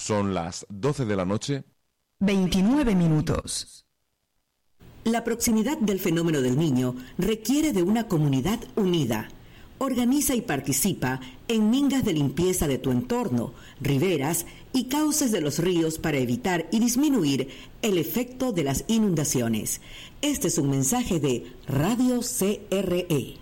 Son las 12 de la noche. 29 minutos. La proximidad del fenómeno del Niño requiere de una comunidad unida. Organiza y participa en mingas de limpieza de tu entorno, riberas y cauces de los ríos para evitar y disminuir el efecto de las inundaciones. Este es un mensaje de Radio CRE.